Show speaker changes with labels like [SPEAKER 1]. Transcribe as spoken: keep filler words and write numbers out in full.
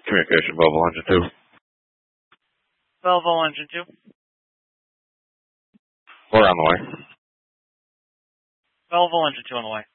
[SPEAKER 1] Communication, Volvo Engine two.
[SPEAKER 2] Volvo Engine two.
[SPEAKER 1] We're on the way.
[SPEAKER 2] Volvo Engine two on the way.